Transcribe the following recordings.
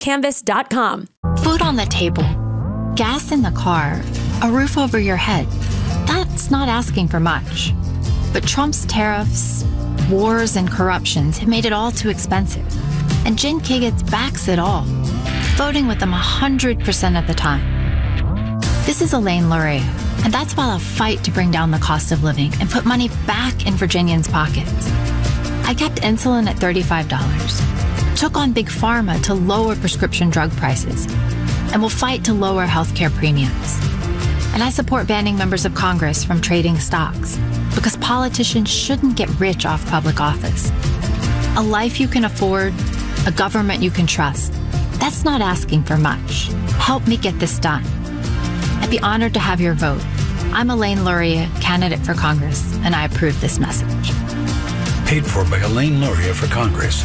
Canvas.com. Food on the table, gas in the car, a roof over your head. That's not asking for much. But Trump's tariffs, wars, and corruptions have made it all too expensive. And Jen Kigitz backs it all, voting with them 100% of the time. This is Elaine Luria, and that's while I fight to bring down the cost of living and put money back in Virginians' pockets. I kept insulin at $35, took on Big Pharma to lower prescription drug prices, and will fight to lower healthcare premiums. And I support banning members of Congress from trading stocks, because politicians shouldn't get rich off public office. A life you can afford, a government you can trust. That's not asking for much. Help me get this done. I'd be honored to have your vote. I'm Elaine Luria, candidate for Congress, and I approve this message. Paid for by Elaine Luria for Congress.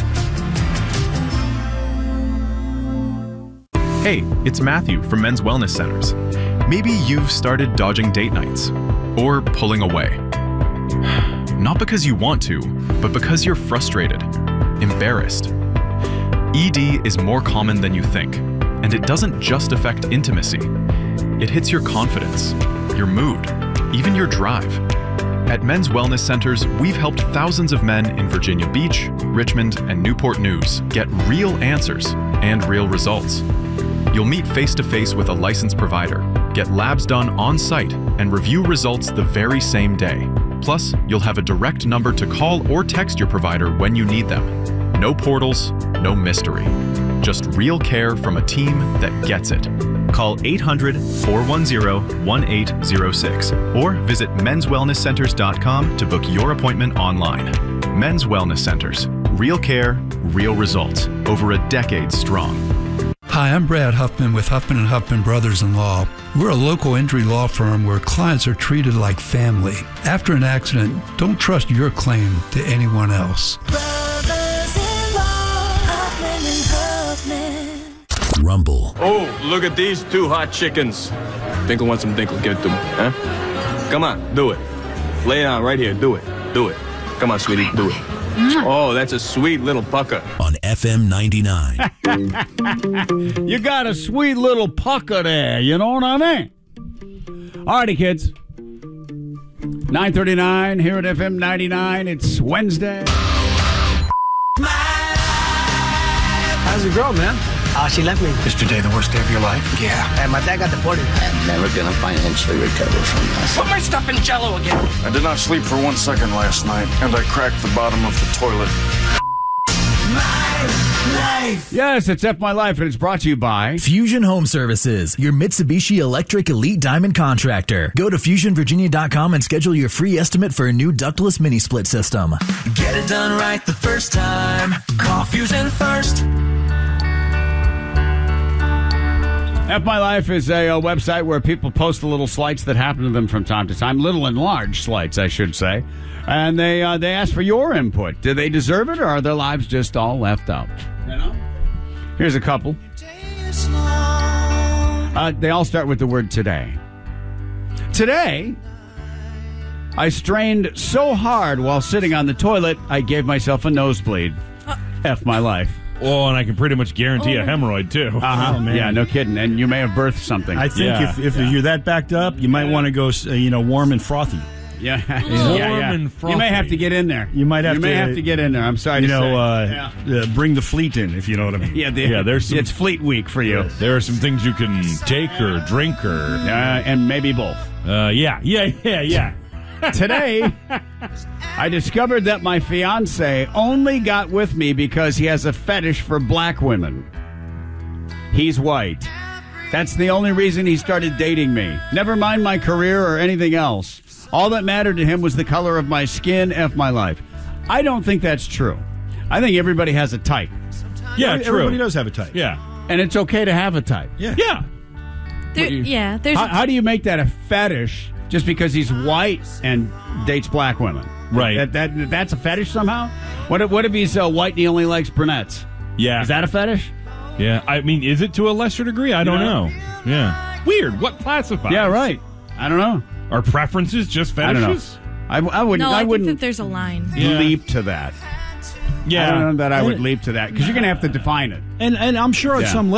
Hey, it's Matthew from Men's Wellness Centers. Maybe you've started dodging date nights or pulling away. Not because you want to, but because you're frustrated, embarrassed. ED is more common than you think, and it doesn't just affect intimacy. It hits your confidence, your mood, even your drive. At Men's Wellness Centers, we've helped thousands of men in Virginia Beach, Richmond, and Newport News get real answers and real results. You'll meet face-to-face with a licensed provider, get labs done on-site, and review results the very same day. Plus, you'll have a direct number to call or text your provider when you need them. No portals, no mystery. Just real care from a team that gets it. Call 800-410-1806 or visit menswellnesscenters.com to book your appointment online. Men's Wellness Centers. Real care, real results. Over a decade strong. Hi, I'm Brad Huffman with Huffman & Huffman Brothers-in-Law. We're a local injury law firm where clients are treated like family. After an accident, don't trust your claim to anyone else. Rumble. Oh, look at these two hot chickens. Dinkle wants some Dinkle. Give it to me, huh? Come on, do it. Lay it on right here. Do it. Do it. Come on, sweetie, do it. Oh, that's a sweet little pucker. On FM 99. You got a sweet little pucker there, you know what I mean? Alrighty, kids. 9:39 here at FM 99. It's Wednesday. How's your girl, man? She left me. Yesterday, the worst day of your life? Yeah. And my dad got deported. I'm never gonna financially recover from this. Put my stuff in Jell-O again. I did not sleep for 1 second last night, and I cracked the bottom of the toilet. My life. Yes, it's F My Life, and it's brought to you by Fusion Home Services, your Mitsubishi Electric Elite Diamond contractor. Go to FusionVirginia.com and schedule your free estimate for a new ductless mini split system. Get it done right the first time. Call Fusion first. F My Life is a website where people post the little slights that happen to them from time to time. Little and large slights, I should say. And they ask for your input. Do they deserve it, or are their lives just all left out? You know? Here's a couple. They all start with the word today. Today, I strained so hard while sitting on the toilet, I gave myself a nosebleed. F My Life. Oh, and I can pretty much guarantee a hemorrhoid, too. Uh-huh. Oh, man. Yeah, no kidding. And you may have birthed something. I think if you're that backed up, you might want to go, warm and frothy. Yeah. And frothy. You may have to get in there. You might have to get in there. I'm sorry to say. Bring the fleet in, if you know what I mean. It's Fleet Week for you. There are some things you can take or drink or... and maybe both. Yeah. Today, I discovered that my fiancé only got with me because he has a fetish for black women. He's white. That's the only reason he started dating me. Never mind my career or anything else. All that mattered to him was the color of my skin. F My Life. I don't think that's true. I think everybody has a type. Yeah, true. Everybody does have a type. Yeah. And it's okay to have a type. Yeah. How do you make that a fetish just because he's white and dates black women? Right. That's a fetish somehow? What if he's white and he only likes brunettes? Yeah. Is that a fetish? Yeah. I mean, is it to a lesser degree? I don't know. Yeah. Weird. What classifies? Yeah, right. I don't know. Are preferences just fetishes? I wouldn't. No, I think that there's a line. Leap to that. Yeah. I don't know that I would leap to that because you're going to have to define it. And I'm sure at some